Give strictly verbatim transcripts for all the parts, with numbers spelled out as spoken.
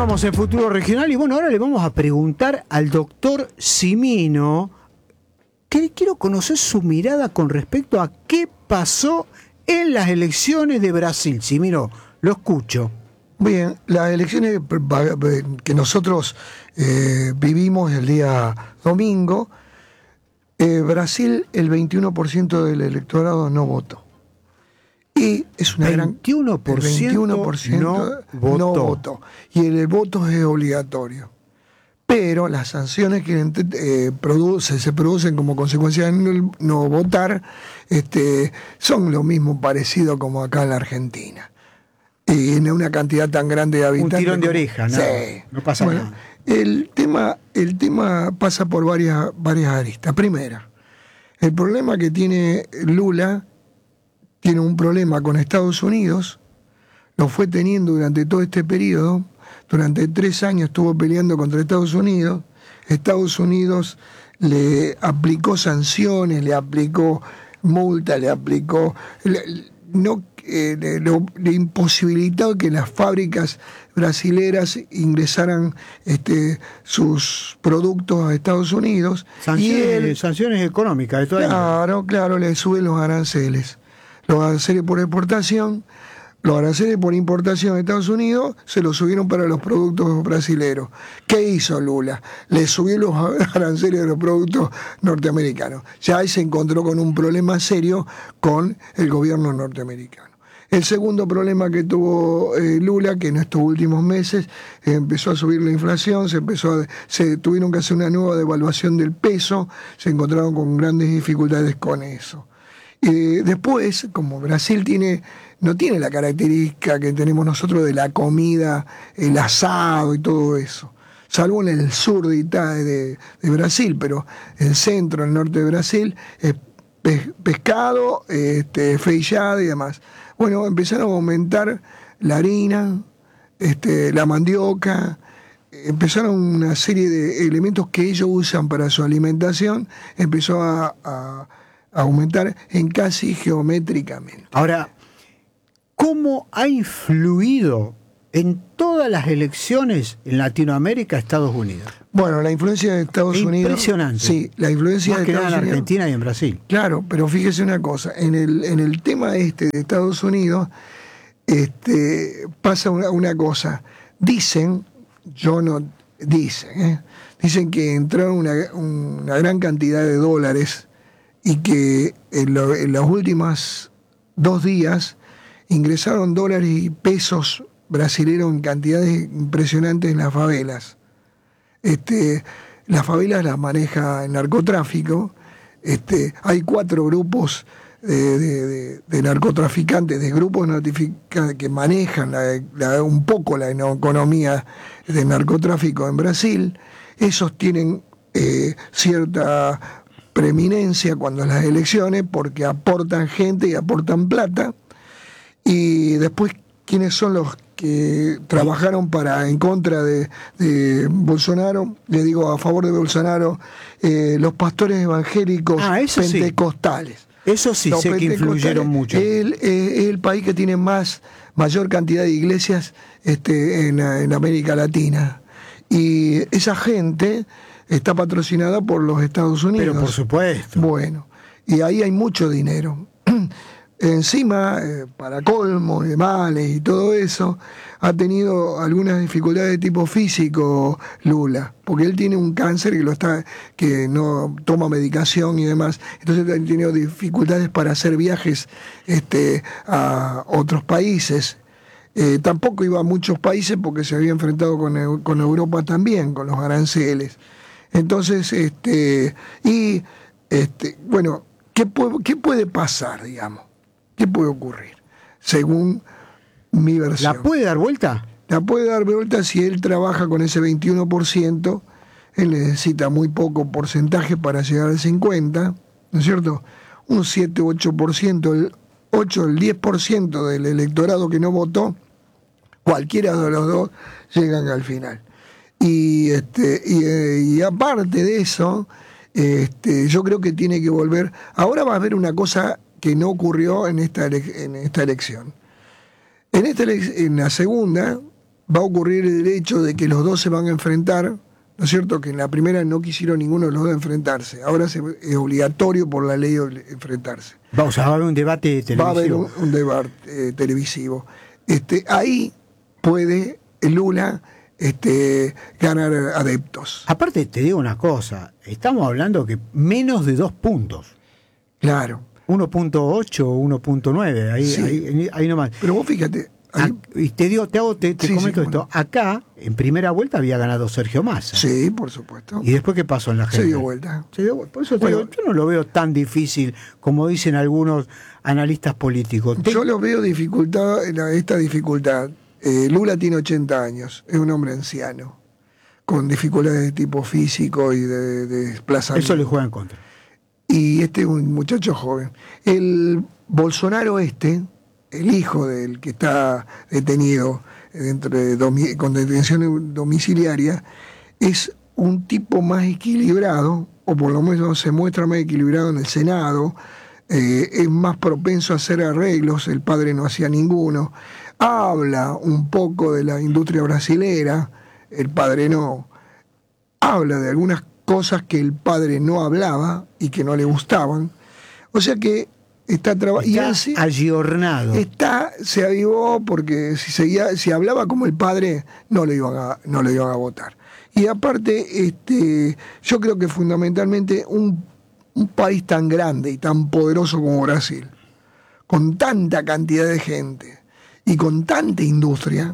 Continuamos en Futuro Regional y bueno, ahora le vamos a preguntar al doctor Cimino, que quiero conocer su mirada con respecto a qué pasó en las elecciones de Brasil. Cimino, lo escucho. Bien, las elecciones que nosotros eh, vivimos el día domingo, eh, Brasil, el veintiuno por ciento del electorado no votó. Y es una veintiuno por ciento, gran, veintiuno por ciento no, votó. no votó. Y el, el voto es obligatorio. Pero las sanciones que eh, produce, se producen como consecuencia de no, no votar este, son lo mismo parecido como acá en la Argentina. Y en una cantidad tan grande de habitantes. Un tirón de como, oreja, ¿no? Sí. No pasa bueno, nada. El tema, el tema pasa por varias, varias aristas. Primera, el problema que tiene Lula tiene un problema con Estados Unidos, lo fue teniendo durante todo este periodo, durante tres años estuvo peleando contra Estados Unidos, Estados Unidos le aplicó sanciones, le aplicó multas, le aplicó, le, no, eh, le, lo, le imposibilitó que las fábricas brasileras ingresaran este, sus productos a Estados Unidos. Sanciones, y él, sanciones económicas de toda Claro, claro, le suben los aranceles. Los aranceles por exportación, los aranceles por importación de Estados Unidos se los subieron para los productos brasileros. ¿Qué hizo Lula? Le subió los aranceles de los productos norteamericanos. Ya ahí se encontró con un problema serio con el gobierno norteamericano. El segundo problema que tuvo eh, Lula, que en estos últimos meses eh, empezó a subir la inflación, se empezó a, se tuvieron que hacer una nueva devaluación del peso, se encontraron con grandes dificultades con eso. Eh, después, como Brasil tiene no tiene la característica que tenemos nosotros de la comida, el asado y todo eso, salvo en el sur de, Italia, de, de Brasil, pero el centro, el norte de Brasil, es pes, pescado, este, feijada y demás. Bueno, empezaron a aumentar la harina, este, la mandioca, empezaron una serie de elementos que ellos usan para su alimentación, empezó a... a aumentar en casi geométricamente. Ahora, ¿cómo ha influido en todas las elecciones en Latinoamérica Estados Unidos? Bueno, la influencia de Estados Unidos... Impresionante. Sí, la influencia Más de que Estados nada en Unidos... Argentina y en Brasil. Claro, pero fíjese una cosa, en el, en el tema este de Estados Unidos este, pasa una, una cosa. Dicen, yo no... Dicen, ¿eh? Dicen que entraron una, una gran cantidad de dólares y que en, lo, en los últimos dos días ingresaron dólares y pesos brasileños en cantidades impresionantes en las favelas. Este, las favelas las maneja el narcotráfico. Este, hay cuatro grupos de, de, de, de narcotraficantes, de grupos que manejan la, la, un poco la economía del narcotráfico en Brasil. Esos tienen eh, cierta preeminencia cuando las elecciones porque aportan gente y aportan plata. Y después, ¿quiénes son los que trabajaron para en contra de, de Bolsonaro? Le digo a favor de Bolsonaro, eh, los pastores evangélicos ah, eso pentecostales. Sí. Eso sí, sé que influyeron mucho. Es el, eh, el país que tiene más mayor cantidad de iglesias este, en, en América Latina. Y esa gente está patrocinada por los Estados Unidos. Pero por supuesto. Bueno, y ahí hay mucho dinero. Encima, eh, para colmo de males y todo eso, ha tenido algunas dificultades de tipo físico Lula, porque él tiene un cáncer que lo está, que no toma medicación y demás, entonces ha tenido dificultades para hacer viajes este, a otros países. Eh, tampoco iba a muchos países porque se había enfrentado con, con Europa también, con los aranceles. Entonces, este, y este, bueno, ¿qué puede, qué puede pasar, digamos? ¿Qué puede ocurrir? Según mi versión. ¿La puede dar vuelta? La puede dar vuelta si él trabaja con ese veintiuno por ciento, él necesita muy poco porcentaje para llegar al cincuenta por ciento, ¿no es cierto? Un siete u ocho por ciento, el ocho, el diez por ciento del electorado que no votó, cualquiera de los dos llegan al final. Y, este, y, y aparte de eso, este, yo creo que tiene que volver. Ahora va a haber una cosa que no ocurrió en esta, ele en esta elección. En, esta ele en la segunda va a ocurrir el hecho de que los dos se van a enfrentar, ¿no es cierto? Que en la primera no quisieron ninguno de los dos enfrentarse. Ahora se, es obligatorio por la ley enfrentarse. Vamos a haber un debate televisivo. Va a haber un, un debate eh, televisivo. Este, ahí puede Lula este, ganar adeptos. Aparte, te digo una cosa. Estamos hablando que menos de dos puntos. Claro. uno punto ocho o uno punto nueve. Ahí, Sí. ahí, ahí nomás. Pero vos fíjate. Ahí, A- y te digo, te hago, te, te Sí, comento sí, esto. bueno. Acá, en primera vuelta, había ganado Sergio Massa. sí, por supuesto. ¿Y después qué pasó en la gente? Se dio vuelta. Se dio vuelta. Por eso te Bueno. digo, yo no lo veo tan difícil como dicen algunos analistas políticos. Te- Yo lo veo dificultad, esta dificultad. Eh, Lula tiene ochenta años, es un hombre anciano, con dificultades de tipo físico y de, de desplazamiento. Eso le juega en contra. Y este es un muchacho joven. El Bolsonaro este, el hijo del que está detenido dentro de domi- con detención domiciliaria, es un tipo más equilibrado, o por lo menos se muestra más equilibrado en el Senado, eh, es más propenso a hacer arreglos, el padre no hacía ninguno, habla un poco de la industria brasilera, el padre no, habla de algunas cosas que el padre no hablaba y que no le gustaban, o sea que está trabajando Está ayornado. está se avivó porque si seguía si hablaba como el padre no lo iban a no lo iban a votar. Y aparte este yo creo que fundamentalmente un, un país tan grande y tan poderoso como Brasil, con tanta cantidad de gente y con tanta industria,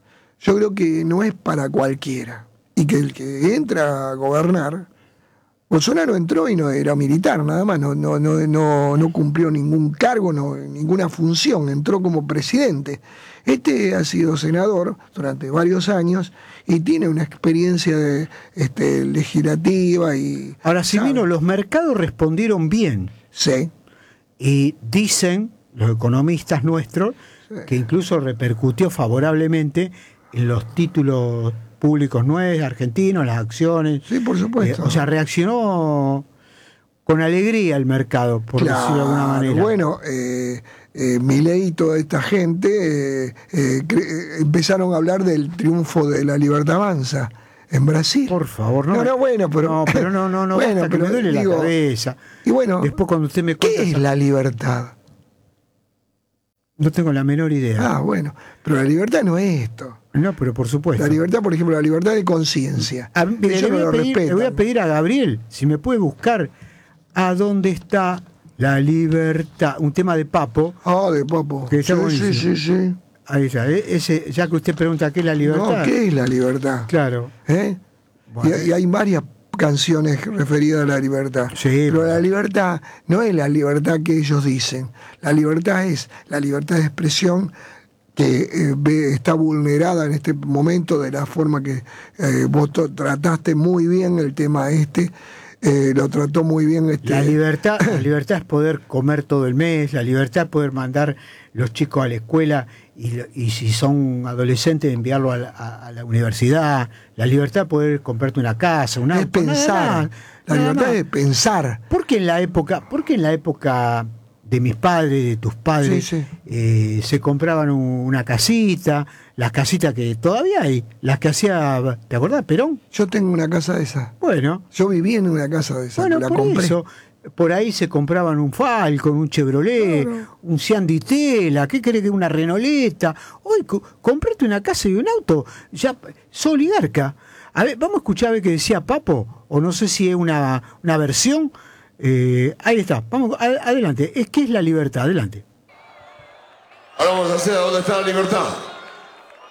yo creo que no es para cualquiera, y que el que entra a gobernar, Bolsonaro entró y no era militar, nada más, no, no, no, no, no cumplió ningún cargo, no, ninguna función, entró como presidente. Este ha sido senador durante varios años y tiene una experiencia de, este, legislativa y... Ahora, si ¿sabe? vino, los mercados respondieron bien. Sí, Y dicen los economistas nuestros Sí. que incluso repercutió favorablemente en los títulos públicos nuestros, argentinos, las acciones. sí, por supuesto. Eh, o sea, reaccionó con alegría el mercado, por decirlo de alguna manera. Bueno, eh, eh, Milei y toda esta gente eh, eh, cre- eh, empezaron a hablar del triunfo de la Libertad Avanza en Brasil. Por favor, no. No, no, bueno, pero- No, pero no, no, no, Bueno, basta, que pero me duele digo, la cabeza. Y bueno, Después cuando usted me cuenta... ¿qué es la libertad? No tengo la menor idea. Ah, bueno, pero la libertad no es esto. No, pero por supuesto. La libertad, por ejemplo, la libertad de conciencia. A- mire, Eso le, no voy a lo pedir, le voy a respetan. pedir a Gabriel si me puede buscar a dónde está la libertad. Un tema de Papo. Ah, de Papo. Que está Sí, buenísimo. sí, sí, sí. Ahí está. e- Ese, ya que usted pregunta qué es la libertad. No, ¿qué es la libertad? Claro. ¿Eh? Bueno. Y, y hay varias canciones referidas a la libertad. Sí, pero pero- la libertad no es la libertad que ellos dicen. La libertad es la libertad de expresión que eh, ve- está vulnerada en este momento de la forma que eh, vos to- trataste muy bien el tema este. Eh, lo trató muy bien este. La libertad, la libertad es poder comer todo el mes, la libertad es poder mandar los chicos a la escuela y, lo- y si son adolescentes enviarlo a la, a- a la universidad, la libertad de poder comprarte una casa, un es auto, nada pensar. más, La nada libertad más. es pensar. Porque en la época, porque en la época de mis padres, de tus padres, Sí, sí. eh, se compraban un- una casita, las casitas que todavía hay, las que hacía, ¿te acordás, Perón? Yo tengo una casa de esa. Bueno, Yo viví en una casa de esa. bueno, la por compré. eso, por ahí se compraban un Falcon, un Chevrolet, Claro. un Sean Di Tela, ¿qué querés que una Renoleta? Hoy co- comprate una casa y un auto, ya sos oligarca. A ver, vamos a escuchar a ver qué decía Papo, o no sé si es una, una versión. Eh, ahí está, vamos, a- adelante. Es que es la libertad, adelante. Ahora vamos a hacer ¿Dónde está la libertad?